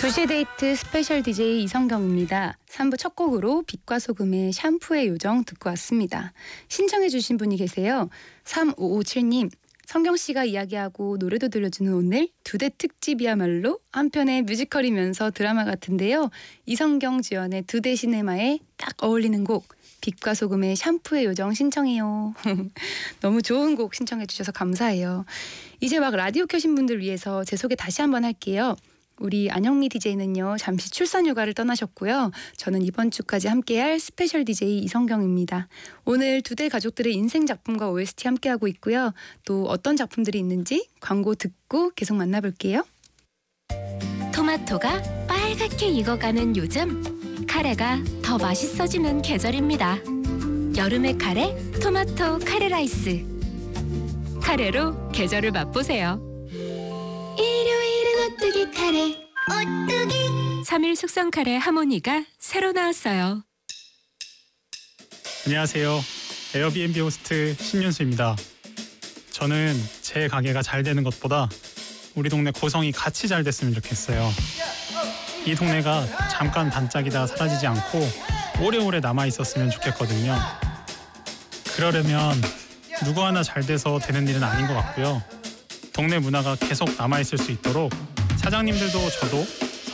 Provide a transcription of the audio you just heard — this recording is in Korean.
2시의 데이트 스페셜 DJ 이성경입니다. 3부 첫 곡으로 빛과 소금의 샴푸의 요정 듣고 왔습니다. 신청해 주신 분이 계세요. 3557님. 성경씨가 이야기하고 노래도 들려주는 오늘 2대 특집이야말로 한편의 뮤지컬이면서 드라마 같은데요. 이성경 주연의 2대 시네마에 딱 어울리는 곡 빛과 소금의 샴푸의 요정 신청해요. 너무 좋은 곡 신청해 주셔서 감사해요. 이제 막 라디오 켜신 분들 위해서 제 소개 다시 한번 할게요. 우리 안영미 DJ는요. 잠시 출산 휴가를 떠나셨고요. 저는 이번 주까지 함께할 스페셜 DJ 이성경입니다. 오늘 2대 가족들의 인생 작품과 OST 함께하고 있고요. 또 어떤 작품들이 있는지 광고 듣고 계속 만나볼게요. 토마토가 빨갛게 익어가는 요즘 카레가 더 맛있어지는 계절입니다. 여름의 카레, 토마토 카레 라이스. 카레로 계절을 맛보세요. 일요일은 오뚜기 카레, 오뚜기 3일 숙성 카레 하모니가 새로 나왔어요. 안녕하세요. 에어비앤비 호스트 신윤수입니다. 저는 제 가게가 잘 되는 것보다 우리 동네 고성이 같이 잘 됐으면 좋겠어요. 이 동네가 잠깐 반짝이다 사라지지 않고 오래오래 남아있었으면 좋겠거든요. 그러려면 누구 하나 잘 돼서 되는 일은 아닌 것 같고요. 동네 문화가 계속 남아있을 수 있도록 사장님들도 저도